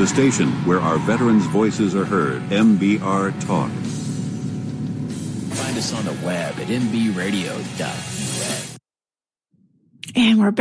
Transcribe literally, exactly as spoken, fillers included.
The station where our veterans' voices are heard. M B R Talk. Find us on the web at m b radio dot u s. And we're back.